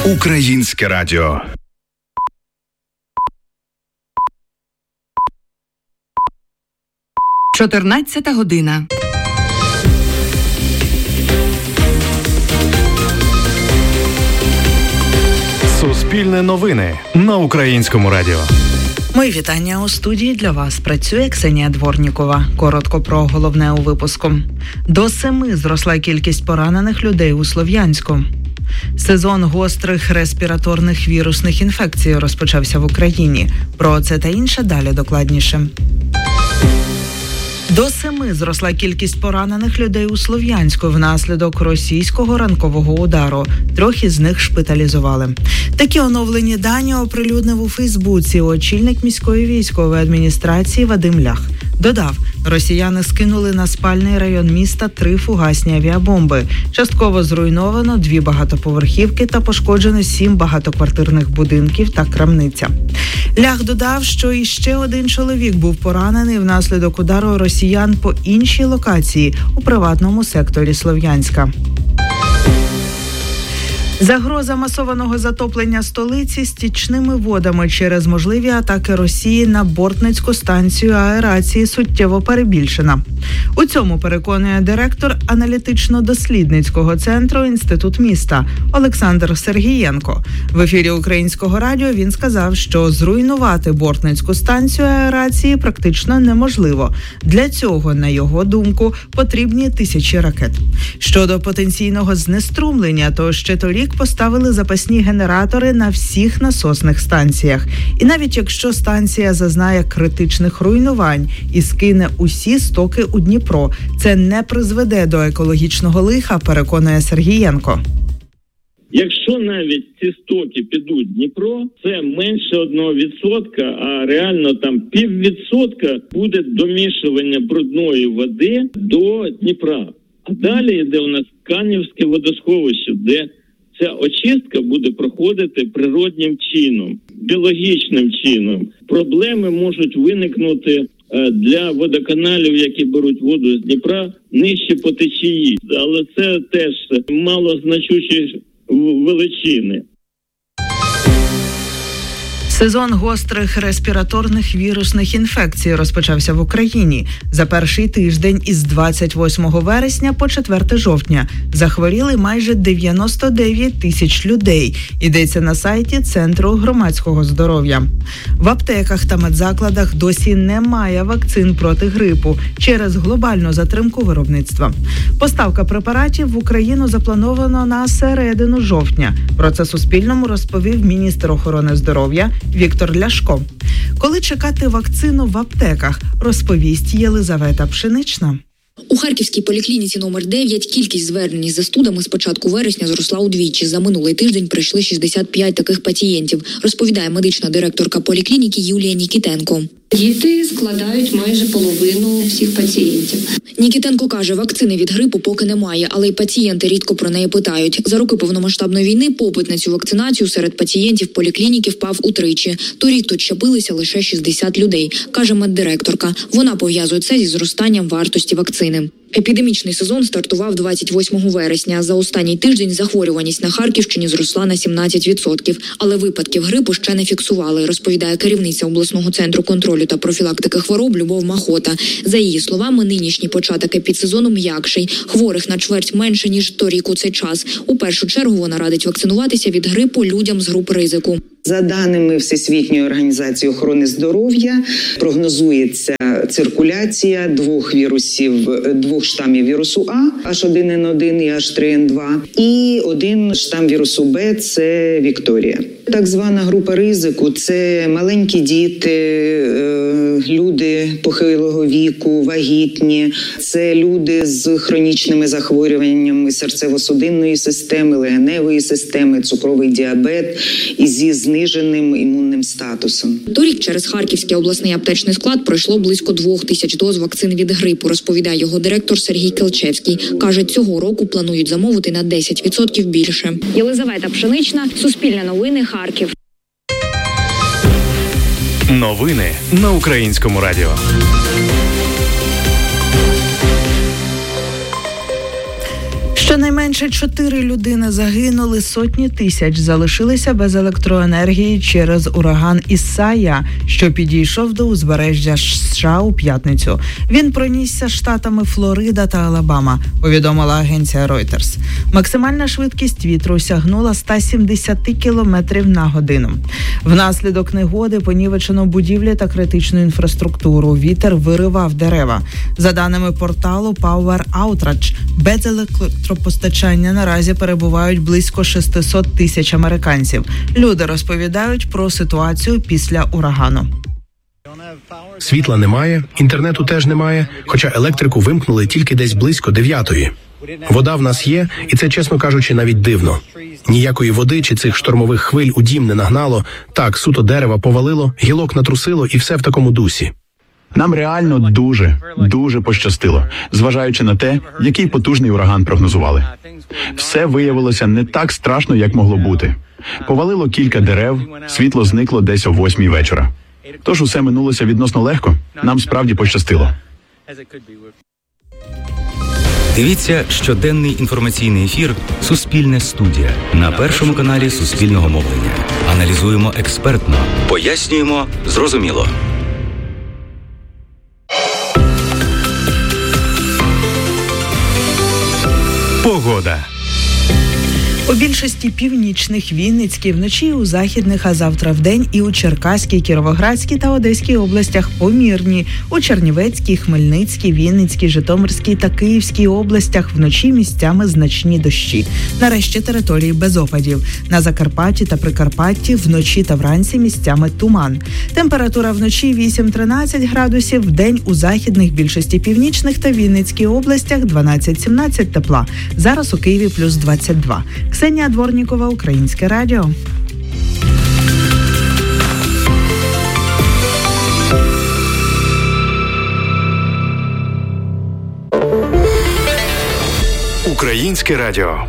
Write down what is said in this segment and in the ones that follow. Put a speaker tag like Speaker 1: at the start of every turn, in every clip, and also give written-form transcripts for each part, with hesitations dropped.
Speaker 1: Українське радіо.
Speaker 2: Чотирнадцята година.
Speaker 3: Суспільне новини на Українському радіо.
Speaker 4: Мої вітання. У студії для вас працює Ксенія Дворнікова. Коротко про головне у випуску. До 7 зросла кількість поранених людей у Слов'янську. Сезон гострих респіраторних вірусних інфекцій розпочався в Україні. Про це та інше далі докладніше. До 7 зросла кількість поранених людей у Слов'янську внаслідок російського ранкового удару. 3 із них шпиталізували. Такі оновлені дані оприлюднив у Фейсбуці очільник міської військової адміністрації Вадим Лях. Додав, росіяни скинули на спальний район міста 3 фугасні авіабомби. Частково зруйновано 2 багатоповерхівки та пошкоджено 7 багатоквартирних будинків та крамниця. Лях додав, що іще 1 чоловік був поранений внаслідок удару росіян по іншій локації у приватному секторі Слов'янська. Загроза масованого затоплення столиці стічними водами через можливі атаки Росії на Бортницьку станцію аерації суттєво перебільшена. У цьому переконує директор аналітично-дослідницького центру «Інститут міста» Олександр Сергієнко. В ефірі Українського радіо він сказав, що зруйнувати Бортницьку станцію аерації практично неможливо. Для цього, на його думку, потрібні 1000 ракет. Щодо потенційного знеструмлення, то ще торік поставили запасні генератори на всіх насосних станціях. І навіть якщо станція зазнає критичних руйнувань і скине усі стоки у Дніпро, це не призведе до екологічного лиха, переконує Сергієнко.
Speaker 5: Якщо навіть ці стоки підуть в Дніпро, це менше 1%, а реально там 0,5% буде домішування брудної води до Дніпра. А далі йде у нас Канівське водосховище, де ця очистка буде проходити природнім чином, біологічним чином. Проблеми можуть виникнути для водоканалів, які беруть воду з Дніпра, нижче по течії. Але це теж малозначущі величини.
Speaker 4: Сезон гострих респіраторних вірусних інфекцій розпочався в Україні. За перший тиждень із 28 вересня по 4 жовтня захворіли майже 99 тисяч людей. Йдеться на сайті Центру громадського здоров'я. В аптеках та медзакладах досі немає вакцин проти грипу через глобальну затримку виробництва. Поставка препаратів в Україну заплановано на середину жовтня. Про це Суспільному розповів міністр охорони здоров'я Віктор Ляшко. Коли чекати вакцину в аптеках, розповість Єлизавета Пшенична.
Speaker 6: У Харківській поліклініці номер 9 кількість звернень із застудами з початку вересня зросла удвічі. За минулий тиждень прийшли 65 таких пацієнтів, розповідає медична директорка поліклініки Юлія Нікітенко.
Speaker 7: Діти складають майже половину всіх пацієнтів.
Speaker 6: Нікітенко каже, вакцини від грипу поки немає, але й пацієнти рідко про неї питають. За роки повномасштабної війни попит на цю вакцинацію серед пацієнтів поліклініки впав утричі. Торік тут щепилися лише 60 людей, каже меддиректорка. Вона пов'язує це зі зростанням вартості вакцини. Епідемічний сезон стартував 28 вересня. За останній тиждень захворюваність на Харківщині зросла на 17%. Але випадків грипу ще не фіксували, розповідає керівниця обласного центру контролю та профілактики хвороб Любов Махота. За її словами, нинішній початок епідсезону м'якший. Хворих на чверть менше, ніж торік у цей час. У першу чергу вона радить вакцинуватися від грипу людям з груп ризику.
Speaker 8: За даними Всесвітньої організації охорони здоров'я, прогнозується циркуляція 2 штамів вірусу А, H1N1 і H3N2, і 1 штам вірусу Б – це Вікторія. Так звана група ризику – це маленькі діти, люди похилого віку, вагітні, це люди з хронічними захворюваннями серцево-судинної системи, легеневої системи, цукровий діабет і зі зниженим імунним статусом.
Speaker 6: Торік через Харківський обласний аптечний склад пройшло близько 2000 доз вакцин від грипу, розповідає його директор Сергій Келчевський. Каже, цього року планують замовити на 10% більше.
Speaker 7: Єлизавета Пшенична, Суспільне новини, Харків.
Speaker 3: Новини на Українському радіо.
Speaker 4: Щонайменше 4 людини загинули, сотні тисяч залишилися без електроенергії через ураган Ісайя, що підійшов до узбережжя США у п'ятницю. Він пронісся штатами Флорида та Алабама, повідомила агенція Reuters. Максимальна швидкість вітру сягнула 170 кілометрів на годину. Внаслідок негоди понівечено будівлі та критичну інфраструктуру. Вітер виривав дерева. За даними порталу Power Outrage, без електропостачання наразі перебувають близько 600 тисяч американців. Люди розповідають про ситуацію після урагану.
Speaker 1: Світла немає, інтернету теж немає, хоча електрику вимкнули тільки десь близько 9-ї. Вода в нас є, і це, чесно кажучи, навіть дивно. Ніякої води чи цих штормових хвиль у дім не нагнало, так, суто дерева повалило, гілок натрусило і все в такому дусі.
Speaker 9: Нам реально дуже пощастило, зважаючи на те, який потужний ураган прогнозували. Все виявилося не так страшно, як могло бути. Повалило кілька дерев, світло зникло десь о 8-й вечора. Тож усе минулося відносно легко, нам справді пощастило.
Speaker 10: Дивіться щоденний інформаційний ефір «Суспільне студія» на Першому каналі Суспільного мовлення. Аналізуємо експертно, пояснюємо зрозуміло.
Speaker 3: Погода.
Speaker 4: У більшості північних, Вінницькій, вночі у західних, а завтра вдень і у Черкаській, Кіровоградській та Одеській областях помірні. У Чернівецькій, Хмельницькій, Вінницькій, Житомирській та Київській областях вночі місцями значні дощі. Нарешті території без опадів. На Закарпатті та Прикарпатті вночі та вранці місцями туман. Температура вночі 8-13 градусів, вдень у західних, більшості північних та Вінницькій областях 12-17 тепла. Зараз у Києві плюс 22. Ксенія Дворнікова, Українське радіо.
Speaker 3: Українське радіо.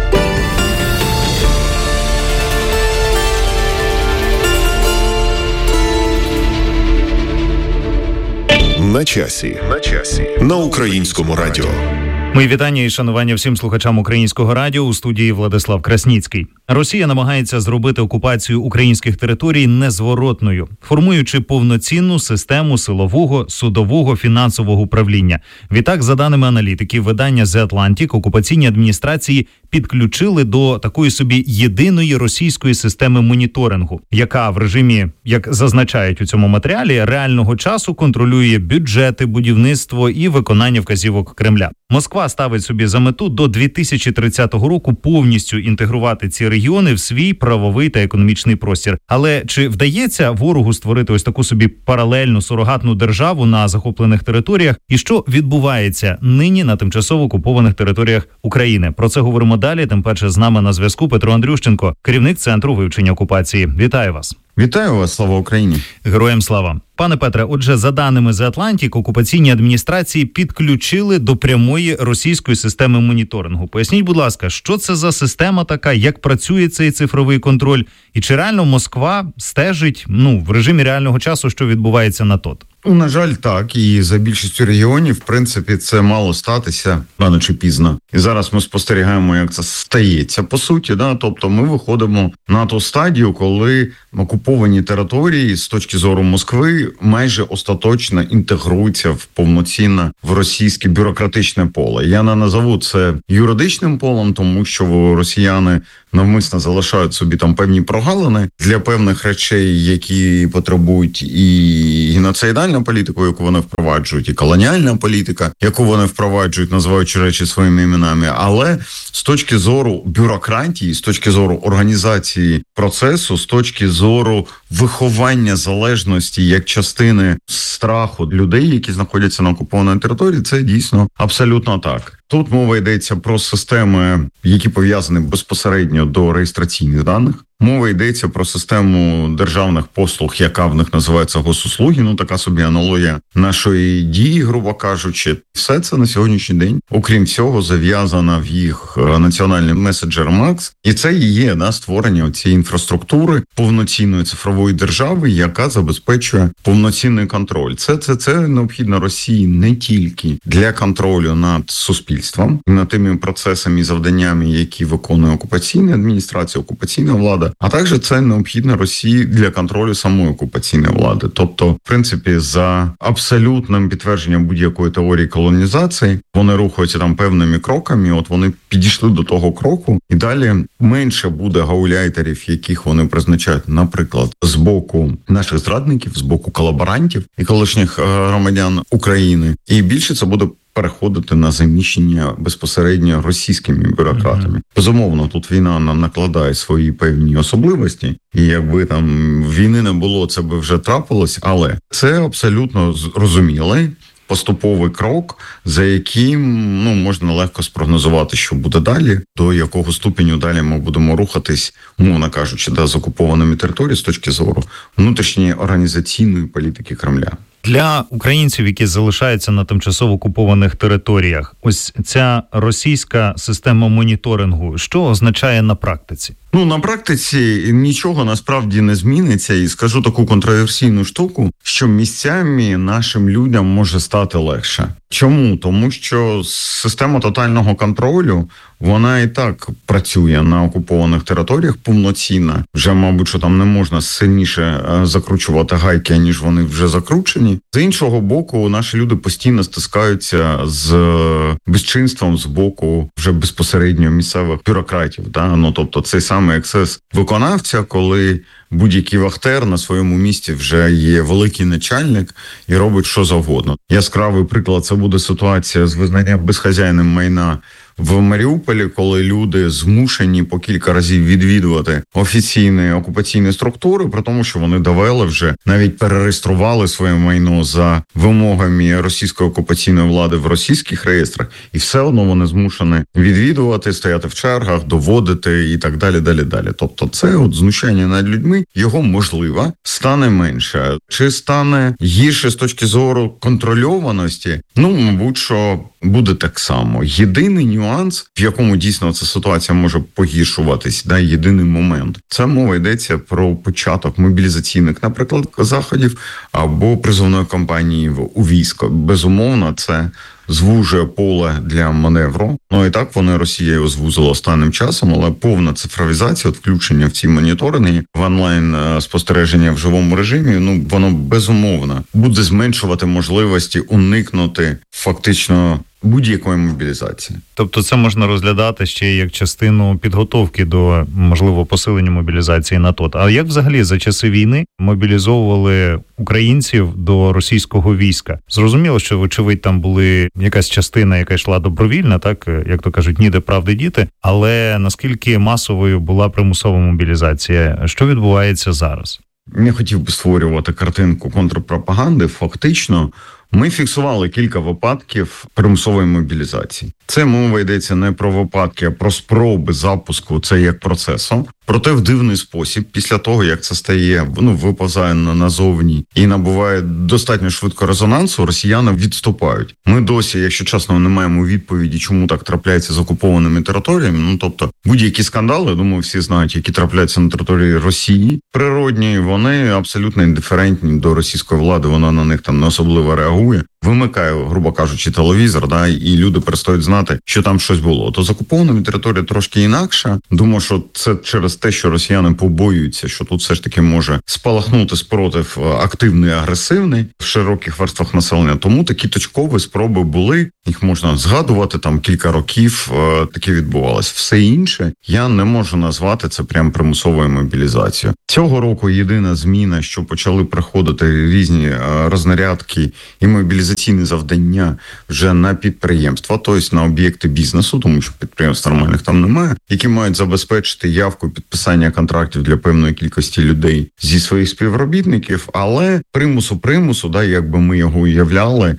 Speaker 11: На часі. На Українському радіо.
Speaker 3: Мої вітання і шанування всім слухачам Українського радіо. У студії Владислав Красніцький. Росія намагається зробити окупацію українських територій незворотною, формуючи повноцінну систему силового, судового, фінансового управління. Відтак, за даними аналітиків видання The Atlantic, окупаційні адміністрації підключили до такої собі єдиної російської системи моніторингу, яка в режимі, як зазначають у цьому матеріалі, реального часу контролює бюджети, будівництво і виконання вказівок Кремля. Москва ставить собі за мету до 2030 року повністю інтегрувати ці регіони в свій правовий та економічний простір. Але чи вдається ворогу створити ось таку собі паралельну сурогатну державу на захоплених територіях? І що відбувається нині на тимчасово окупованих територіях України? Про це говоримо далі. Тим паче з нами на зв'язку Петро Андрющенко, керівник Центру вивчення окупації. Вітаю вас.
Speaker 12: Вітаю вас, слава Україні.
Speaker 3: Героям слава. Пане Петре, отже, за даними The Atlantic, окупаційні адміністрації підключили до прямої російської системи моніторингу. Поясніть, будь ласка, що це за система така, як працює цей цифровий контроль, і чи реально Москва стежить, в режимі реального часу, що відбувається на ТОТ?
Speaker 12: На жаль, так. І за більшістю регіонів, в принципі, це мало статися рано чи пізно. І зараз ми спостерігаємо, як це стається, по суті. Тобто ми виходимо на ту стадію, коли окуповані території з точки зору Москви майже остаточно інтегруються повноцінно в російське бюрократичне поле. Я не назову це юридичним полем, тому що росіяни навмисно залишають собі там певні прогалини для певних речей, які потребують і геноцидальну політику, яку вони впроваджують, і колоніальна політика, яку вони впроваджують, називаючи речі своїми іменами. Але з точки зору бюрократії, з точки зору організації процесу, з точки зору виховання залежності як частини страху людей, які знаходяться на окупованій території, це дійсно абсолютно так. Тут мова йдеться про системи, які пов'язані безпосередньо до реєстраційних даних. Мова йдеться про систему державних послуг, яка в них називається госуслуги, така собі аналогія нашої дії, грубо кажучи. Все це на сьогоднішній день, окрім всього, зав'язано в їх національний меседжер МАКС. І це і є створення цієї інфраструктури повноцінної цифрової правової держави, яка забезпечує повноцінний контроль. Це необхідно Росії не тільки для контролю над суспільством, над тими процесами і завданнями, які виконує окупаційна адміністрація, окупаційна влада, а також це необхідно Росії для контролю самої окупаційної влади. Тобто, в принципі, за абсолютним підтвердженням будь-якої теорії колонізації, вони рухаються там певними кроками, от вони підійшли до того кроку, і далі менше буде гауляйтерів, яких вони призначають, наприклад, з боку наших зрадників, з боку колаборантів і колишніх громадян України, і більше це буде переходити на заміщення безпосередньо російськими бюрократами. Безумовно, тут війна накладає свої певні особливості, і якби там війни не було, це би вже трапилось, але це абсолютно зрозумілий поступовий крок, за яким можна легко спрогнозувати, що буде далі, до якого ступеню далі ми будемо рухатись, умовно кажучи, з окупованими територіями з точки зору внутрішньої організаційної політики Кремля.
Speaker 3: Для українців, які залишаються на тимчасово окупованих територіях, ось ця російська система моніторингу, що означає на практиці?
Speaker 12: На практиці нічого насправді не зміниться, і скажу таку контроверсійну штуку, що місцями нашим людям може стати легше. Чому? Тому що система тотального контролю, вона і так працює на окупованих територіях повноцінно. Вже, мабуть, що там не можна сильніше закручувати гайки, ніж вони вже закручені. З іншого боку, наші люди постійно стискаються з безчинством з боку вже безпосередньо місцевих бюрократів. Тобто цей самий ексцес виконавця, коли будь-який вахтер на своєму місці вже є великий начальник і робить що завгодно. Яскравий приклад – це буде ситуація з визнанням безхазяйним майна в Маріуполі, коли люди змушені по кілька разів відвідувати офіційні окупаційні структури, при тому, що вони довели вже, навіть перереєстрували своє майно за вимогами російської окупаційної влади в російських реєстрах, і все одно вони змушені відвідувати, стояти в чергах, доводити і так далі, далі. Тобто це знущання над людьми, його, можливо, стане менше. Чи стане гірше з точки зору контрольованості? Мабуть, що буде так само. Єдиний нюанс, в якому дійсно ця ситуація може погіршуватись, єдиний момент. Це мова йдеться про початок мобілізаційних, наприклад, заходів або призовної кампанії у військо. Безумовно, це звужує поле для маневру. І так Росія його звузила останнім часом, але повна цифровізація, включення в ці моніторинги, в онлайн спостереження в живому режимі, воно безумовно буде зменшувати можливості уникнути фактично будь-якої мобілізації.
Speaker 3: Тобто це можна розглядати ще як частину підготовки до, можливо, посилення мобілізації на ТОТ. А як взагалі за часи війни мобілізовували українців до російського війська? Зрозуміло, що, вочевидь, там були якась частина, яка йшла добровільна, так, як то кажуть, ніде правди діти, але наскільки масовою була примусова мобілізація? Що відбувається зараз?
Speaker 12: Не хотів би створювати картинку контрпропаганди. Фактично, ми фіксували кілька випадків примусової мобілізації. Це мова йдеться не про випадки, а про спроби запуску це як процесу. Проте в дивний спосіб, після того, як це стає, виповзає назовні і набуває достатньо швидко резонансу, росіяни відступають. Ми досі, якщо чесно, не маємо відповіді, чому так трапляється з окупованими територіями. Тобто будь-які скандали, думаю, всі знають, які трапляються на території Росії, природні, вони абсолютно індиферентні до російської влади, вона на них там не особливо реагує. Вимикає, грубо кажучи, телевізор, і люди перестають знати, що там щось було. То з окупованими територіями трошки інакше. Думаю, що це через те, що росіяни побоюються, що тут все ж таки може спалахнути спротив активний, агресивний в широких верствах населення. Тому такі точкові спроби були, їх можна згадувати, там кілька років таке відбувалось. Все інше я не можу назвати це прям примусовою мобілізацією. Цього року єдина зміна, що почали приходити різні рознарядки і мобілізаційні завдання вже на підприємства, тобто на об'єкти бізнесу, тому що підприємств нормальних там немає, які мають забезпечити явку підписання контрактів для певної кількості людей зі своїх співробітників, але примусу, якби ми його уявляли,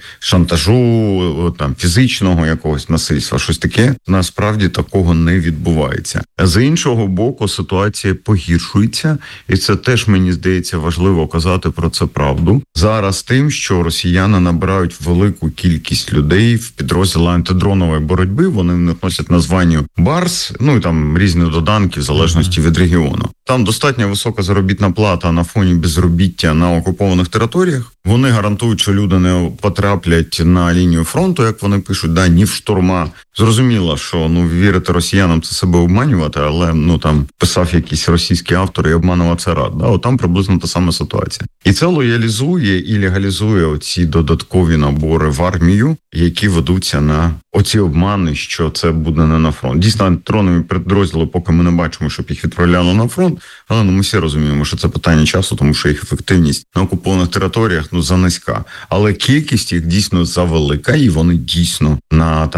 Speaker 12: шантажу, там фізичного якогось насильства, щось таке, насправді такого не відбувається. З іншого боку, ситуація погіршується, і це теж, мені здається, важливо казати про це правду. Зараз тим, що росіяни набирають велику кількість людей в підрозділи антидронової боротьби, вони в них носять названня БАРС, і там різні доданки в залежності від регіону. Там достатньо висока заробітна плата на фоні безробіття на окупованих територіях. Вони гарантують, що люди не потраплять на лінію фронту, як вони пишуть, ні в штурма. Зрозуміло, що вірити росіянам – це себе обманювати, але там писав якийсь російський автор і обманював це рад. От там приблизно та сама ситуація. І це лоялізує і легалізує оці додаткові набори в армію, які ведуться на оці обмани, що це буде не на фронт. Дійсно, антидронові підрозділи, поки ми не бачимо, щоб їх відправляли на фронт, але ми всі розуміємо, що це питання часу, тому що їх ефективність на окупованих територіях занизька. Але кількість їх дійсно завелика, і вони дійсно на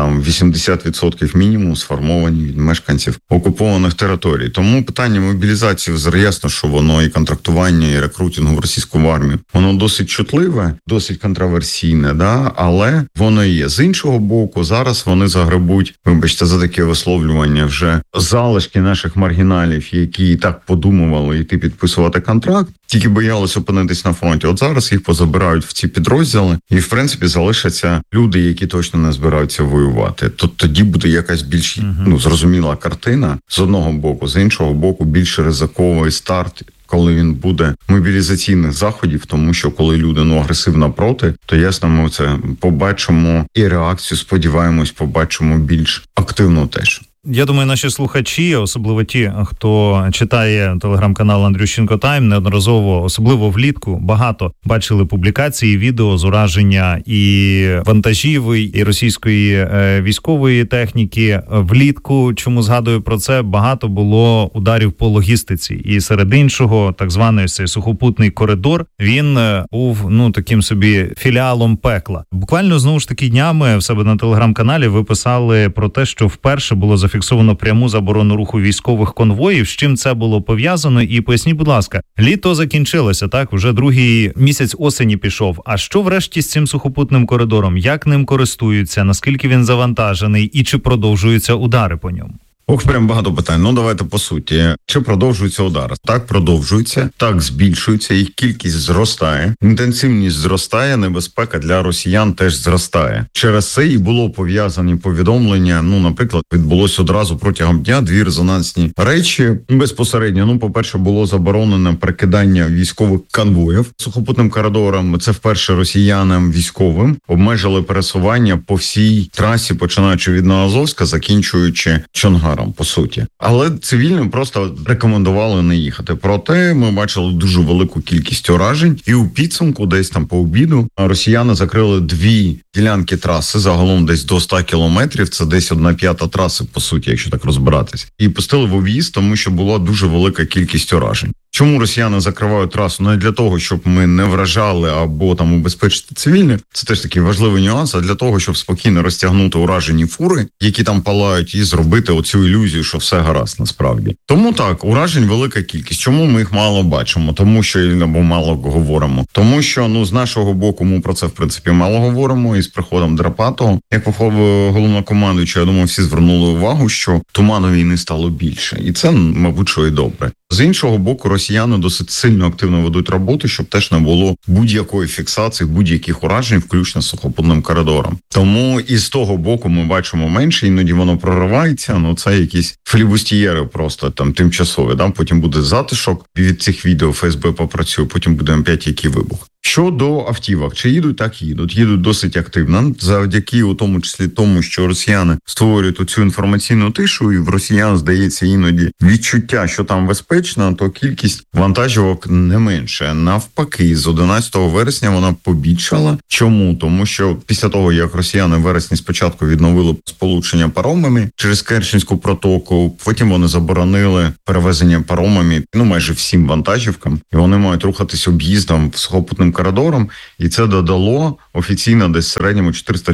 Speaker 12: 80% мінімум сформовані від мешканців окупованих територій. Тому питання мобілізації, ясно, що воно і контрактування, і рекрутингу в російську армію, воно досить чутливе, досить контроверсійне, але воно є. З іншого боку, зараз вони загребуть, вибачте за таке висловлювання, вже залишки наших маргіналів, які і так подумували йти підписувати контракт, тільки боялися опинитись на фронті. От зараз їх позабирають в ці підрозділи, і в принципі залишаться люди, які точно не збираються воювати. Тоді буде якась більш зрозуміла картина з одного боку, з іншого боку більш ризиковий старт, коли він буде мобілізаційних заходів, тому що коли люди агресивно проти, то ясно, ми це побачимо і реакцію, сподіваємось, побачимо більш активно теж.
Speaker 3: Я думаю, наші слухачі, особливо ті, хто читає телеграм-канал Андрющенко Тайм, неодноразово, особливо влітку, багато бачили публікації, відео з ураження і вантажів, і російської військової техніки. Влітку, чому згадую про це, багато було ударів по логістиці. І серед іншого, так званий сухопутний коридор, він був, таким собі філіалом пекла. Буквально, знову ж таки, днями в себе на телеграм-каналі ви писали про те, що вперше було зафіксовано пряму заборону руху військових конвоїв. З чим це було пов'язано? І поясніть, будь ласка, літо закінчилося, так? Вже другий місяць осені пішов. А що врешті з цим сухопутним коридором? Як ним користуються? Наскільки він завантажений? І чи продовжуються удари по ньому?
Speaker 12: Прям багато питань. Давайте по суті. Чи продовжуються удари? Так, продовжуються, так, збільшуються, їх кількість зростає, інтенсивність зростає, небезпека для росіян теж зростає. Через це і було пов'язані повідомлення, наприклад, відбулося одразу протягом дня дві резонансні речі. Безпосередньо, по-перше, було заборонено перекидання військових конвоїв сухопутним коридором. Це вперше росіянам військовим обмежили пересування по всій трасі, починаючи від Новоазовська, закінчуючи Чонгаром, по суті. Але цивільним просто рекомендували не їхати. Проте ми бачили дуже велику кількість уражень, і у підсумку, десь там по обіду, росіяни закрили дві ділянки траси, загалом десь до 100 кілометрів, це десь 1/5 траси, по суті, якщо так розбиратись. І пустили в об'їзд, тому що була дуже велика кількість уражень. Чому росіяни закривають трасу? Не для того, щоб ми не вражали або убезпечити цивільних. Це теж такий важливий нюанс, а для того, щоб спокійно розтягнути уражені фури, які там палають, і зробити оцю ілюзію, що все гаразд насправді. Тому так, уражень велика кількість. Чому ми їх мало бачимо? Тому що, або мало говоримо. Тому що, з нашого боку, ми про це, в принципі, мало говоримо. І з приходом Драпатого, як головнокомандуючий, я думаю, всі звернули увагу, що туману війни стало більше. І це, мабуть, що і добре. З іншого боку, росіяни досить сильно активно ведуть роботу, щоб теж не було будь-якої фіксації, будь-яких уражень, включно з сухопутним коридором. Тому і з того боку ми бачимо менше, іноді воно проривається, це якісь флібустієри просто тимчасові, потім буде затишок, від цих відео ФСБ попрацює, потім буде опять який вибух. Щодо автівок, чи їдуть, так їдуть. Їдуть досить активно, завдяки у тому числі тому, що росіяни створюють оцю інформаційну тишу, і в росіян, здається, іноді відчуття, що там безпечно, то кількість вантажівок не менше. Навпаки, з 11 вересня вона побільшала. Чому? Тому що після того, як росіяни в вересні спочатку відновили сполучення паромами через Керченську протоку, потім вони заборонили перевезення паромами, майже всім вантажівкам, і вони мають рухатись об'їздом сухопутним коридором, і це додало офіційно десь в середньому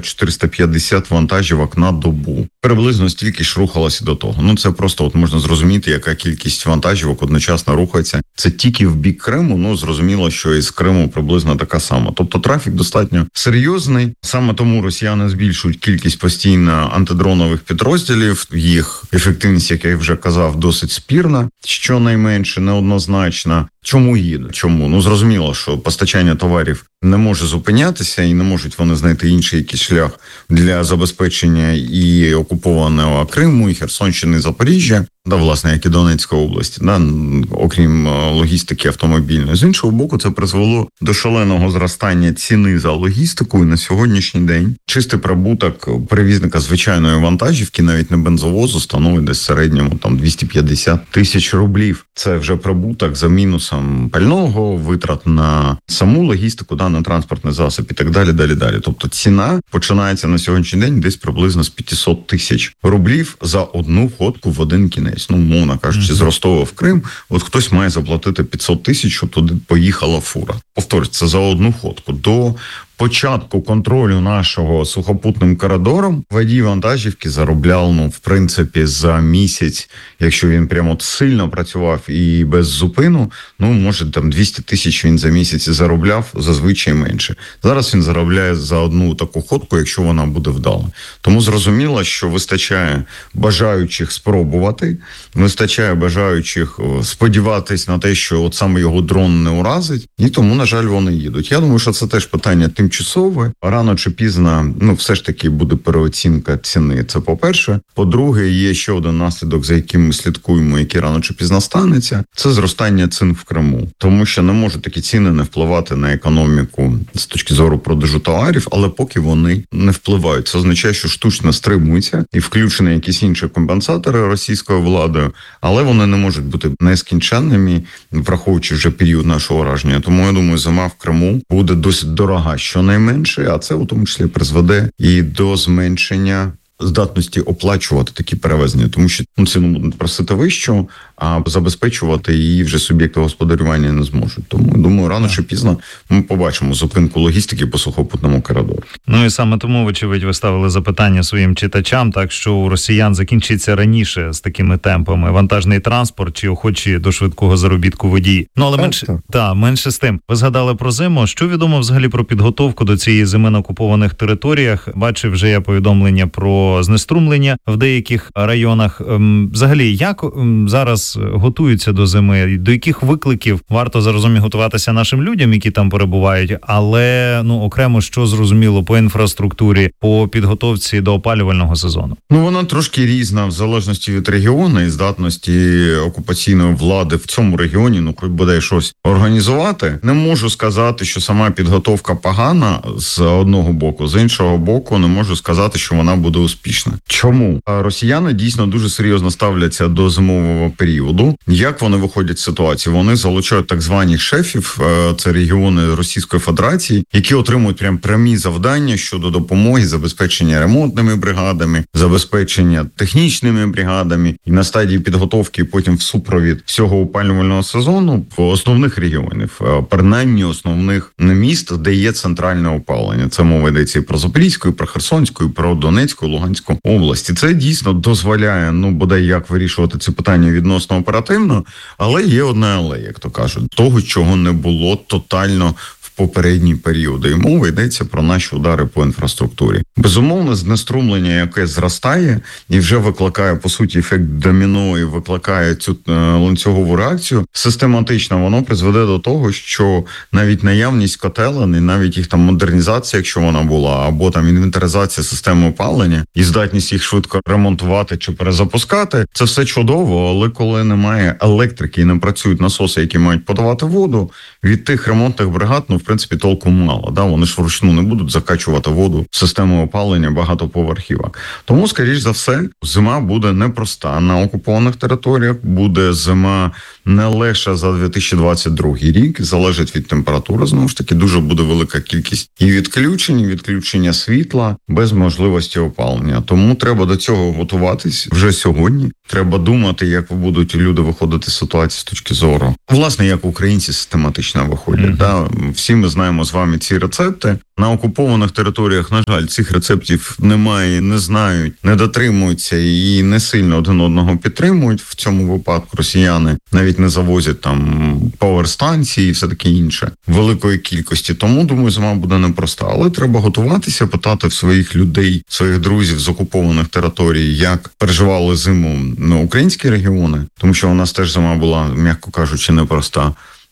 Speaker 12: 400-450 вантажівок на добу. Приблизно стільки ж рухалося до того. Це просто можна зрозуміти, яка кількість вантажівок одночасно рухається. Це тільки в бік Криму, зрозуміло, що і з Криму приблизно така сама. Тобто трафік достатньо серйозний. Саме тому росіяни збільшують кількість постійно антидронових підрозділів. Їх ефективність, як я вже казав, досить спірна, щонайменше неоднозначна. Чому їдуть? Чому? Зрозуміло, що постачання товарів не може зупинятися і не можуть вони знайти інший якийсь шлях для забезпечення і окупованого Криму, і Херсонщини, і Запоріжжя, власне, як і Донецької області, окрім логістики автомобільної. З іншого боку, це призвело до шаленого зростання ціни за логістику, і на сьогоднішній день чистий прибуток перевізника звичайної вантажівки, навіть не бензовозу, становить десь в середньому 250 тисяч рублів. Це вже прибуток за мінусом пального, витрат на саму логістику, на транспортний засіб і так далі, далі. Тобто ціна починається на сьогоднішній день десь приблизно з 500 тисяч рублів за одну ходку в один кінець. Мовно кажучи, з Ростова в Крим, от хтось має заплатити 500 тисяч, щоб туди поїхала фура. Повторюсь, це за одну ходку. До початку контролю нашого сухопутним коридором водій вантажівки заробляв, в принципі, за місяць, якщо він прямо сильно працював і без зупину, може 200 тисяч він за місяць заробляв, зазвичай менше. Зараз він заробляє за одну таку ходку, якщо вона буде вдала. Тому зрозуміло, що вистачає бажаючих спробувати, вистачає бажаючих сподіватись на те, що от саме його дрон не уразить, і тому, на жаль, вони їдуть. Я думаю, що це теж питання тимчасове. Рано чи пізно, все ж таки буде переоцінка ціни. Це по-перше. По-друге, є ще один наслідок, за яким ми слідкуємо, який рано чи пізно станеться. Це зростання цін в Криму. Тому що не можуть такі ціни не впливати на економіку з точки зору продажу товарів, але поки вони не впливають. Це означає, що штучно стримуються і включені якісь інші компенсатори російською владою, але вони не можуть бути нескінченними, враховуючи вже період нашого ураження. Тому, я думаю, зима в Криму буде досить дорога, щонайменше, а це у тому числі призведе і до зменшення здатності оплачувати такі перевезення, тому що ціну будуть просити вищу, а забезпечувати її вже суб'єкти господарювання не зможуть. Тому, думаю, рано чи пізно ми побачимо зупинку логістики по сухопутному коридору.
Speaker 3: І саме тому, вочевидь, ви ставили запитання своїм читачам, так що у росіян закінчиться раніше з такими темпами вантажний транспорт чи охочі до швидкого заробітку водії. Але менше з тим. Ви згадали про зиму. Що відомо взагалі про підготовку до цієї зими на окупованих територіях? Бачив вже я повідомлення про знеструмлення в деяких районах. Взагалі, як зараз готуються до зими? До яких викликів варто зараз готуватися нашим людям, які там перебувають? Але, окремо, що зрозуміло по інфраструктурі, по підготовці до опалювального сезону?
Speaker 12: Вона трошки різна в залежності від регіону і здатності окупаційної влади в цьому регіоні, хоч бодай щось організувати. Не можу сказати, що сама підготовка погана з одного боку, з іншого боку не можу сказати, що вона буде успішна. Чому? Росіяни дійсно дуже серйозно ставляться до зимового періоду. Як вони виходять з ситуації? Вони залучають так званих шефів, це регіони Російської Федерації, які отримують прямі завдання щодо допомоги, забезпечення ремонтними бригадами, забезпечення технічними бригадами і на стадії підготовки потім в супровід всього опалювального сезону в основних регіонів, принаймні основних міст, де є центральне опалення. Це мова йдеться і про Запорізьку, і про Херсонську, і про Донецьку, Луганську області. Це дійсно дозволяє, бодай як вирішувати ці питання відносно оперативно, але є одне але, як то кажуть, того, чого не було тотально в попередні періоди. І мова йдеться про наші удари по інфраструктурі. Безумовно, знеструмлення, яке зростає і вже викликає, по суті, ефект доміно і викликає цю ланцюгову реакцію, систематично воно призведе до того, що навіть наявність котелень, і навіть їх модернізація, якщо вона була, або інвентаризація системи опалення і здатність їх швидко ремонтувати чи перезапускати, це все чудово, але коли немає електрики і не працюють насоси, які мають подавати воду, від тих ремонтних бригад, в принципі, толку мало. Вони ж вручну не будуть закачувати воду в систему опалення багатоповерхівок. Тому, скоріш за все, зима буде непроста на окупованих територіях, буде зима не легша за 2022 рік, залежить від температури, знову ж таки, дуже буде велика кількість і відключення світла без можливості опалення. Тому треба до цього готуватись вже сьогодні. Треба думати, як будуть люди виходити з ситуації з точки зору. Власне, як українці систематично виходять. Всі ми знаємо з вами ці рецепти. На окупованих територіях, на жаль, цих рецептів немає, не знають, не дотримуються і не сильно один одного підтримують. В цьому випадку росіяни навіть не завозять пауерстанції і все таке інше великої кількості. Тому, думаю, зима буде непроста. Але треба готуватися, питати в своїх людей, своїх друзів з окупованих територій, як переживали зиму українські регіони, тому що у нас теж зима була, м'яко кажучи, непроста.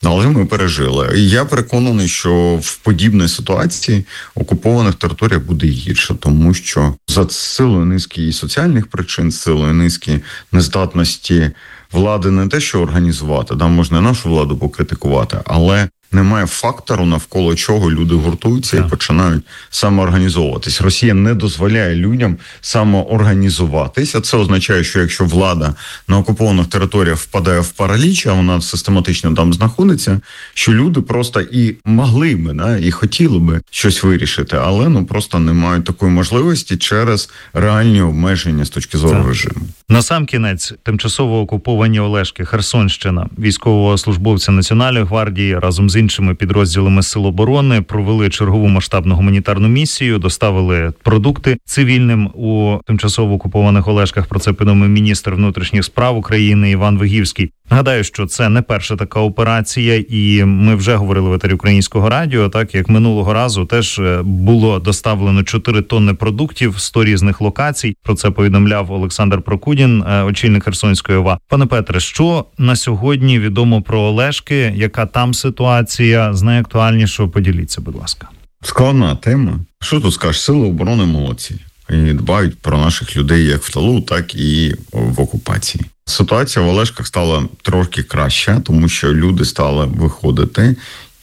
Speaker 12: Але ми пережили. І я переконаний, що в подібній ситуації окупованих територіях буде гірше, тому що за силою низки і соціальних причин, силою низки нездатності влади не те, що організувати, можна нашу владу покритикувати, але немає фактору, навколо чого люди гуртуються і починають самоорганізовуватись. Росія не дозволяє людям самоорганізуватись, а це означає, що якщо влада на окупованих територіях впадає в параліч, а вона систематично там знаходиться, що люди просто і могли би, і хотіли би щось вирішити, але просто не мають такої можливості через реальні обмеження з точки зору режиму.
Speaker 3: Насамкінець, тимчасово окуповані Олешки, Херсонщина, військовослужбовці Національної гвардії разом з іншими підрозділами Сил оборони провели чергову масштабну гуманітарну місію, доставили продукти цивільним у тимчасово окупованих Олешках. Про це повідомив міністр внутрішніх справ України Іван Вигівський. Нагадаю, що це не перша така операція, і ми вже говорили в етері Українського радіо, так як минулого разу теж було доставлено 4 тонни продуктів, 100 різних локацій. Про це повідомляв Олександр Прокудін, очільник Херсонської ОВА. Пане Петре, що на сьогодні відомо про Олешки, яка там ситуація, з найактуальнішого поділіться, будь ласка.
Speaker 12: Складна тема. Що тут скажеш? Сили оборони молодці. І дбають про наших людей як в тилу, так і в окупації. Ситуація в Олешках стала трохи краща, тому що люди стали виходити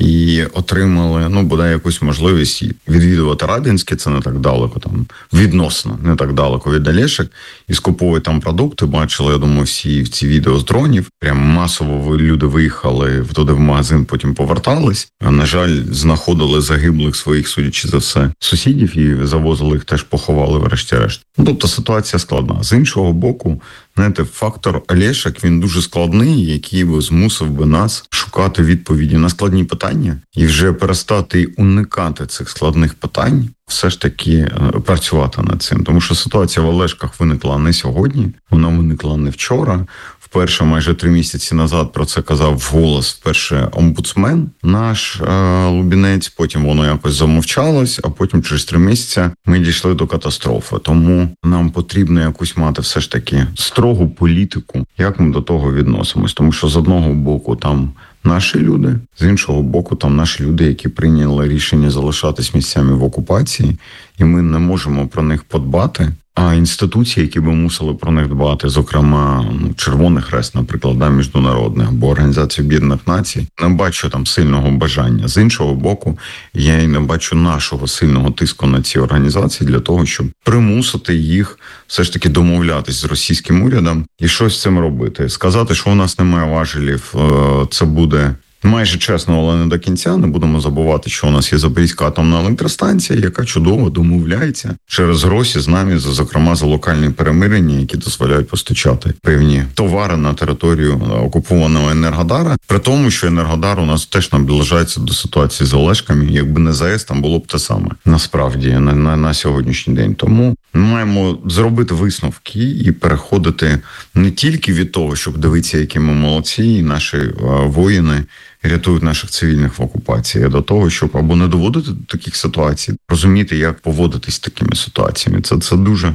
Speaker 12: і отримали, бодай якусь можливість відвідувати Радянське, це не так далеко, там відносно не так далеко від Олешок, і скуповують там продукти. Бачили, я думаю, всі ці відео з дронів. Прям масово люди виїхали туди в магазин, потім повертались. На жаль, знаходили загиблих своїх, судячи за все, сусідів і завозили їх, теж поховали врешті-решт. Тобто ситуація складна. З іншого боку, знаєте, фактор Олешок, він дуже складний, який би змусив би нас шукати відповіді на складні питання і вже перестати уникати цих складних питань, все ж таки працювати над цим. Тому що ситуація в Олешках виникла не сьогодні, вона виникла не вчора. Вперше майже 3 місяці назад про це казав вголос вперше омбудсмен наш Лубінець, потім воно якось замовчалось, а потім через 3 місяці ми дійшли до катастрофи. Тому нам потрібно якусь мати все ж таки строгу політику, як ми до того відносимось. Тому що з одного боку там наші люди, з іншого боку там наші люди, які прийняли рішення залишатись місцями в окупації, і ми не можемо про них подбати. А інституції, які би мусили про них дбати, зокрема Червоний Хрест, наприклад, міжнародних, або Організація Об'єднаних Націй, не бачу там сильного бажання. З іншого боку, я і не бачу нашого сильного тиску на ці організації для того, щоб примусити їх все ж таки домовлятись з російським урядом і щось з цим робити. Сказати, що у нас немає важелів, це буде майже чесно, але не до кінця. Не будемо забувати, що у нас є Запорізька атомна електростанція, яка чудово домовляється через гроші з нами, зокрема за локальні перемирення, які дозволяють постачати певні товари на територію окупованого Енергодара. При тому, що Енергодар у нас теж наближається до ситуації з Олешками. Якби не ЗАЕС, там було б те саме. Насправді, на сьогоднішній день. Тому ми маємо зробити висновки і переходити не тільки від того, щоб дивитися, які ми молодці, і наші воїни рятують наших цивільних в окупації, до того, щоб або не доводити до таких ситуацій, розуміти, як поводитись з такими ситуаціями. Це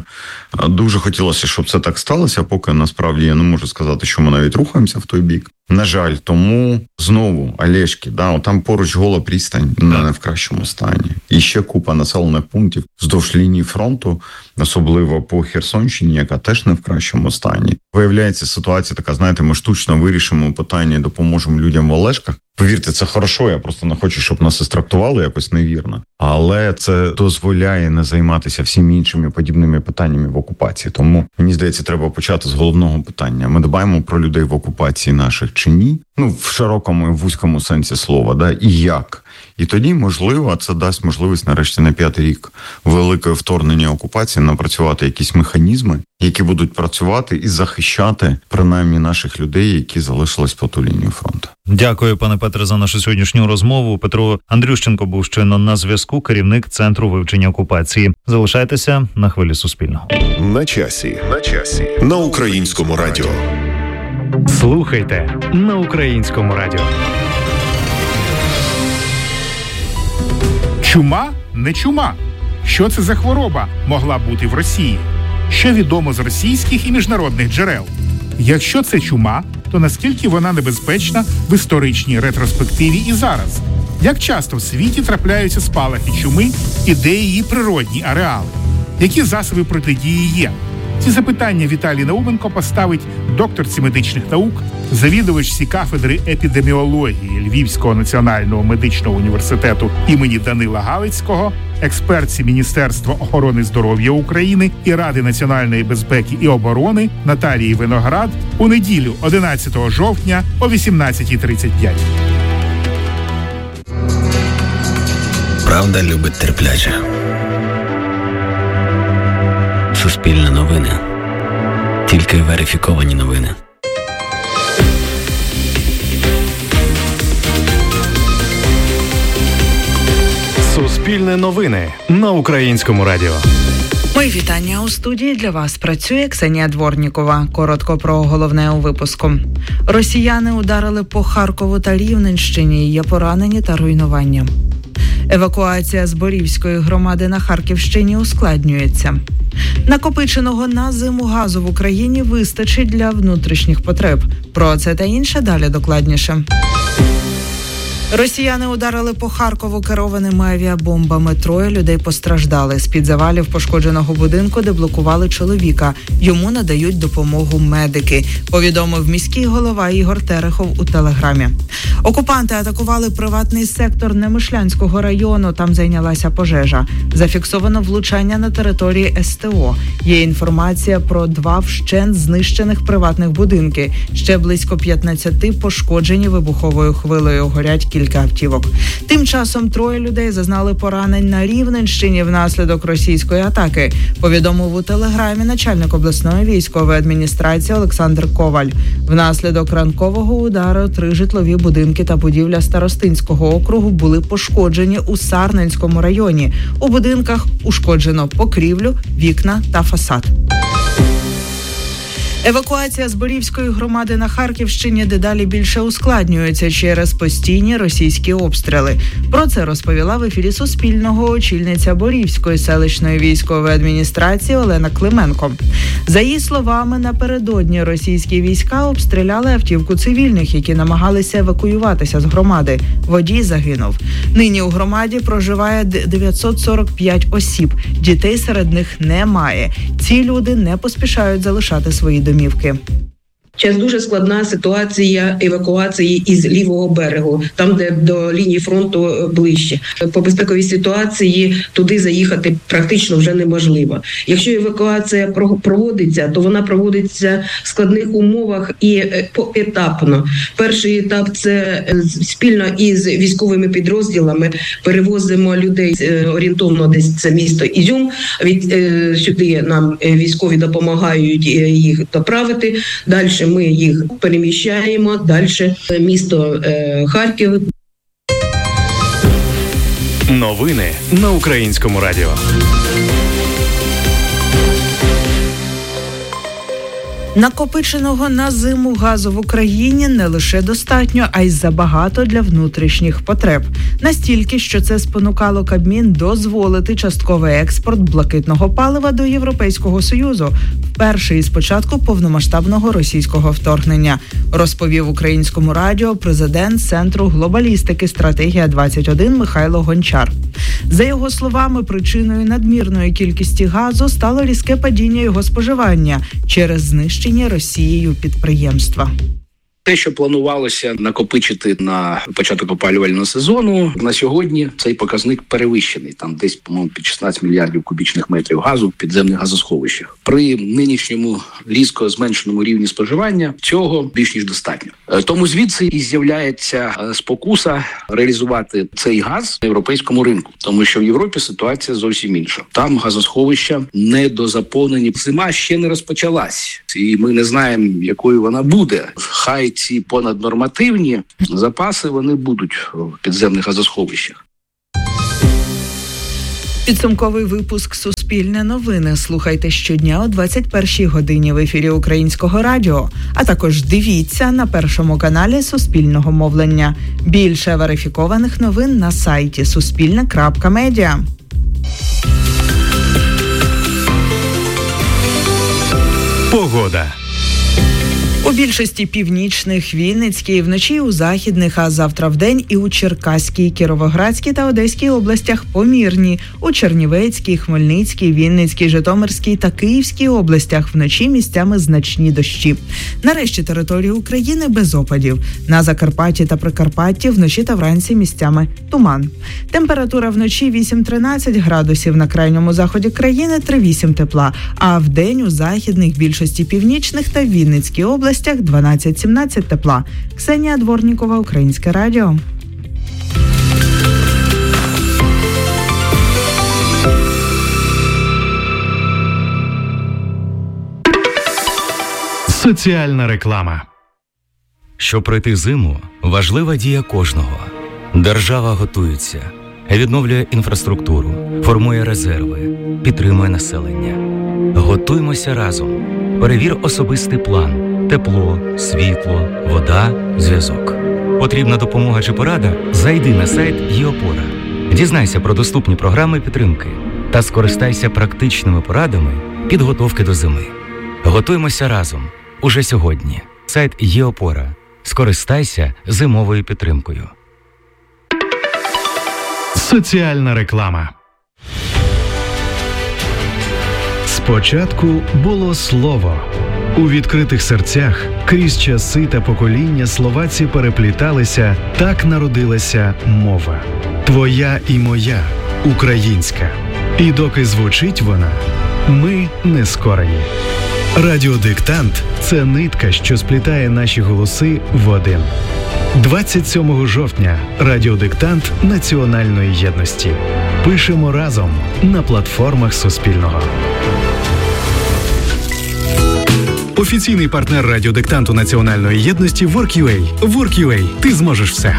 Speaker 12: дуже хотілося, щоб це так сталося, поки насправді я не можу сказати, що ми навіть рухаємося в той бік. На жаль, тому знову Олешки, там поруч Гола пристань, не в кращому стані. І ще купа населених пунктів вздовж лінії фронту, особливо по Херсонщині, яка теж не в кращому стані. Виявляється, ситуація така, знаєте, ми штучно вирішимо питання і допоможемо людям в Олешках. Повірте, це хорошо, я просто не хочу, щоб нас трактували якось невірно. Але це дозволяє не займатися всіми іншими подібними питаннями в окупації. Тому, мені здається, треба почати з головного питання. Ми дбаємо про людей в окупації наших чи ні? В широкому і вузькому сенсі слова, і як? І тоді, можливо, це дасть можливість нарешті на 5-й рік великої вторгнення окупації напрацювати якісь механізми, які будуть працювати і захищати, принаймні, наших людей, які залишились по ту лінію фронту.
Speaker 3: Дякую, пане Петре, за нашу сьогоднішню розмову. Петро Андрющенко був щойно на зв'язку, керівник Центру вивчення окупації. Залишайтеся на хвилі Суспільного.
Speaker 11: На часі. На Українському радіо.
Speaker 13: Слухайте на Українському радіо.
Speaker 14: Чума не чума. Що це за хвороба могла бути в Росії? Що відомо з російських і міжнародних джерел? Якщо це чума, то наскільки вона небезпечна в історичній ретроспективі і зараз? Як часто в світі трапляються спалахи чуми і де її природні ареали? Які засоби протидії є? Ці запитання Віталій Науменко поставить докторці медичних наук, завідувачці кафедри епідеміології Львівського національного медичного університету імені Данила Галицького, експертці Міністерства охорони здоров'я України і Ради національної безпеки і оборони Наталії Виноград у неділю 11 жовтня о 18:35.
Speaker 15: Правда любить терпляче. Суспільне новини. Тільки верифіковані новини.
Speaker 13: Суспільне новини на Українському радіо.
Speaker 4: Мої вітання у студії. Для вас працює Ксенія Дворнікова. Коротко про головне у випуску. Росіяни ударили по Харкову та Рівненщині. Є поранені та руйнування. Евакуація з Борівської громади на Харківщині ускладнюється. Накопиченого на зиму газу в Україні вистачить для внутрішніх потреб. Про це та інше далі докладніше. Росіяни ударили по Харкову керованими авіабомбами. 3 людей постраждали. З-під завалів пошкодженого будинку деблокували чоловіка. Йому надають допомогу медики, повідомив міський голова Ігор Терехов у телеграмі. Окупанти атакували приватний сектор Немишлянського району. Там зайнялася пожежа. Зафіксовано влучання на території СТО. Є інформація про 2 вщент знищених приватних будинки. Ще близько 15 пошкоджені вибуховою хвилею. Горять кілька автівок. Тим часом 3 людей зазнали поранень на Рівненщині внаслідок російської атаки, повідомив у телеграмі начальник обласної військової адміністрації Олександр Коваль. Внаслідок ранкового удару 3 житлові будинки та будівля Старостинського округу були пошкоджені у Сарненському районі. У будинках ушкоджено покрівлю, вікна та фасад. Евакуація з Борівської громади на Харківщині дедалі більше ускладнюється через постійні російські обстріли. Про це розповіла в ефірі Суспільного очільниця Борівської селищної військової адміністрації Олена Клименко. За її словами, напередодні російські війська обстріляли автівку цивільних, які намагалися евакуюватися з громади. Водій загинув. Нині у громаді проживає 945 осіб. Дітей серед них немає. Ці люди не поспішають залишати свої домівки.
Speaker 16: Зараз дуже складна ситуація евакуації із лівого берегу, там, де до лінії фронту ближче. По безпековій ситуації туди заїхати практично вже неможливо. Якщо евакуація проводиться, то вона проводиться в складних умовах і поетапно. Перший етап – це спільно із військовими підрозділами перевозимо людей орієнтовно десь це місто Ізюм. Сюди нам військові допомагають їх доправити. Далі ми їх переміщаємо, далі місто Харків.
Speaker 13: Новини на Українському радіо.
Speaker 4: Накопиченого на зиму газу в Україні не лише достатньо, а й забагато для внутрішніх потреб. Настільки, що це спонукало Кабмін дозволити частковий експорт блакитного палива до Європейського Союзу, вперше із початку повномасштабного російського вторгнення, розповів Українському радіо президент Центру глобалістики «Стратегія-21» Михайло Гончар. За його словами, причиною надмірної кількості газу стало різке падіння його споживання через знищення Росією підприємства.
Speaker 17: Те, що планувалося накопичити на початок опалювального сезону, на сьогодні цей показник перевищений. Там десь, по-моєму, під 16 мільярдів кубічних метрів газу в підземних газосховищах. При нинішньому різко зменшеному рівні споживання цього більш ніж достатньо. Тому звідси і з'являється спокуса реалізувати цей газ на європейському ринку. Тому що в Європі ситуація зовсім інша. Там газосховища недозаповнені. Зима ще не розпочалась. І ми не знаємо, якою вона буде. Хай ці понаднормативні запаси, вони будуть в підземних газосховищах.
Speaker 4: Підсумковий випуск «Суспільне новини» слухайте щодня о 21-й годині в ефірі Українського радіо, а також дивіться на першому каналі Суспільного мовлення. Більше верифікованих новин на сайті суспільне.медіа.
Speaker 13: Погода.
Speaker 4: У більшості північних, Вінницькій, вночі у західних, а завтра вдень і у Черкаській, Кіровоградській та Одеській областях помірні. У Чернівецькій, Хмельницькій, Вінницькій, Житомирській та Київській областях вночі місцями значні дощі. На решті території України без опадів. На Закарпатті та Прикарпатті вночі та вранці місцями туман. Температура вночі 8-13 градусів, на крайньому заході країни 3-8 тепла, а вдень у західних, більшості північних та Вінницькій області 12-17 тепла. Ксенія Дворнікова, Українське радіо.
Speaker 13: Соціальна реклама.
Speaker 10: Щоб пройти зиму, важлива дія кожного. Держава готується, відновлює інфраструктуру, формує резерви, підтримує населення. Готуймося разом. Перевір особистий план. Тепло, світло, вода, зв'язок. Потрібна допомога чи порада? Зайди на сайт ЄОпора. Дізнайся про доступні програми підтримки та скористайся практичними порадами підготовки до зими. Готуємося разом. Уже сьогодні. Сайт ЄОпора. Скористайся зимовою підтримкою.
Speaker 13: Соціальна реклама. Спочатку було слово. У відкритих серцях крізь часи та покоління словаці перепліталися, так народилася мова. Твоя і моя, українська. І доки звучить вона, ми не скорені. Радіодиктант – це нитка, що сплітає наші голоси в один. 27 жовтня – радіодиктант національної єдності. Пишемо разом на платформах Суспільного. Офіційний партнер радіодиктанту національної єдності Work.ua. Work.ua. Ти зможеш все.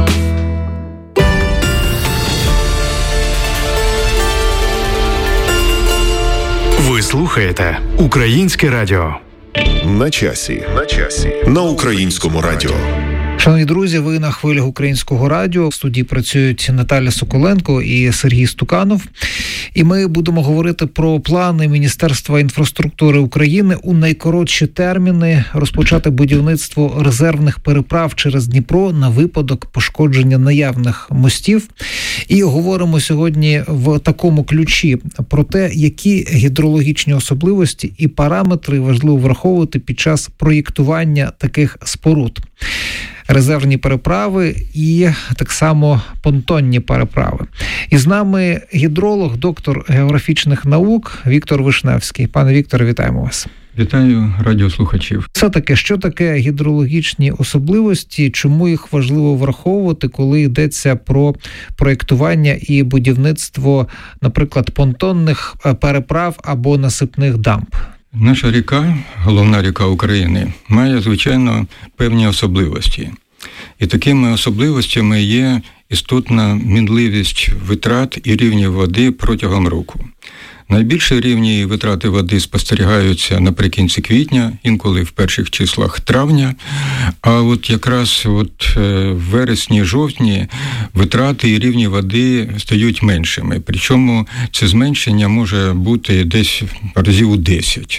Speaker 13: Ви слухаєте Українське радіо.
Speaker 11: На часі. На Українському радіо.
Speaker 18: Шановні друзі, ви на хвилях Українського радіо. В студії працюють Наталя Соколенко і Сергій Стуканов. І ми будемо говорити про плани Міністерства інфраструктури України у найкоротші терміни розпочати будівництво резервних переправ через Дніпро на випадок пошкодження наявних мостів. І говоримо сьогодні в такому ключі про те, які гідрологічні особливості і параметри важливо враховувати під час проєктування таких споруд. Резервні переправи і так само понтонні переправи. І з нами гідролог, доктор географічних наук Віктор Вишневський. Пане Вікторе, вітаємо вас.
Speaker 19: Вітаю радіослухачів.
Speaker 18: Все-таки, що таке гідрологічні особливості, чому їх важливо враховувати, коли йдеться про проєктування і будівництво, наприклад, понтонних переправ або насипних дамб?
Speaker 19: Наша ріка, головна ріка України, має, звичайно, певні особливості. І такими особливостями є істотна мінливість витрат і рівнів води протягом року. Найбільші рівні витрати води спостерігаються наприкінці квітня, інколи в перших числах травня, а от якраз в вересні-жовтні витрати і рівні води стають меншими. Причому це зменшення може бути десь разів у 10.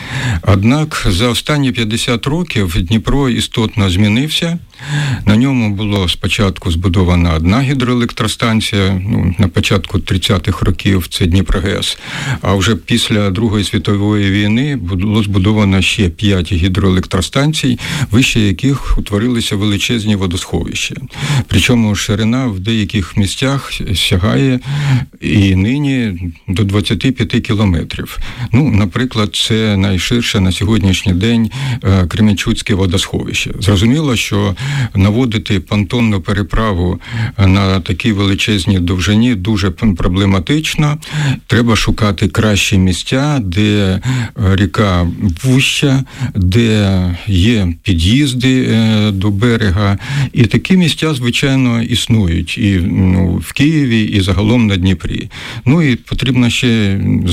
Speaker 19: Однак за останні 50 років Дніпро істотно змінився. На ньому було спочатку збудована одна гідроелектростанція, на початку 30-х років це Дніпрогес, а вже після Другої світової війни було збудовано ще 5 гідроелектростанцій, вище яких утворилися величезні водосховища. Причому ширина в деяких місцях сягає і нині до 25 кілометрів. Наприклад, це найширше на сьогоднішній день Кременчуцьке водосховище. Зрозуміло, що наводити понтонну переправу на такій величезній довжині дуже проблематично. Треба шукати кращі місця, де ріка вуща, де є під'їзди до берега. І такі місця, звичайно, існують і в Києві, і загалом на Дніпрі. І потрібно ще